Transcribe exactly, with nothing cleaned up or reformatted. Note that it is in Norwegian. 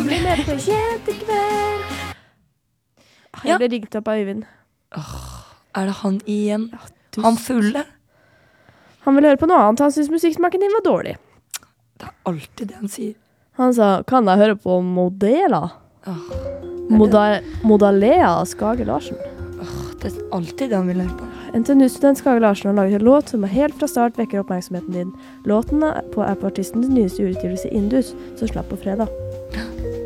Han blir med på jentekveld. Jeg Ja. ble ringt opp av Øyvind. Er det han igjen? du- Han fulle? Han ville høre på noe annet. Han synes musikksmaken din var dårlig. Det er alltid det han sier. Han sa, kan jeg høre på Modela? Åh, Moda Modalea Skage Larsen. åh, det er alltid det han vil høre på. N T N U-student Skage Larsen har laget en låt som helt fra start vekker oppmerksomheten din. Låten er på, er på artistens nyeste utgivelse Indus, som slapp på fredag.